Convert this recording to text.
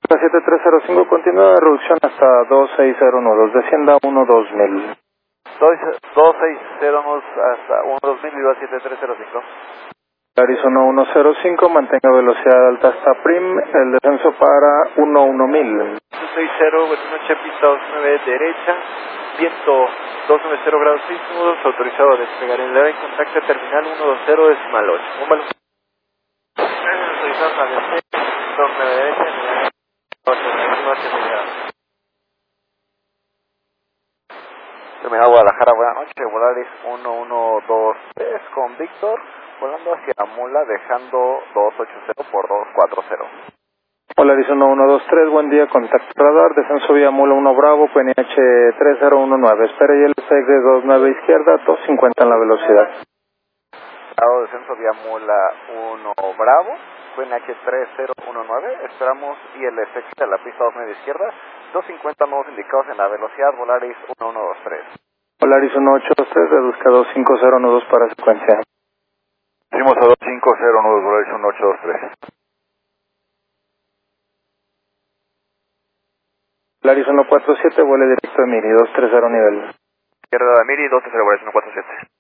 7305, continúa la reducción hasta 2601, descienda 12000. 2601 hasta 12000, viva 7305. Arizona 105, mantenga velocidad alta hasta Prim, el descenso para 11000. 60, buenas noches, pista 29 derecha, viento 290 grados 6 nudos, autorizado a despegar en la en contacto terminal 120 decimal 8. Búmbalo. Autorizado a despegar, 29 derecha, 8, terminal Guadalajara, buenas noches, Volaris 1123 con Víctor, volando hacia Mula, dejando 280 por 240. Hola, Arizona 123, buen día, contacto radar, descenso vía Mula 1 Bravo, PNH 3019, espera y el SX 29 izquierda, 250 en la velocidad. Descenso vía Mula 1 Bravo, PNH 3019, esperamos ILSX de la pista 29 izquierda, 250 nuevos indicados en la velocidad, Volaris 1123. Hola, Arizona 823, reduzca 250 nudos para secuencia. Hicimos a 250 nudos, Volaris 1823. Hola, Arizona 47, vuele directo de Miri, 230 nivel. Izquierda de Miri, 230, Volaris 147.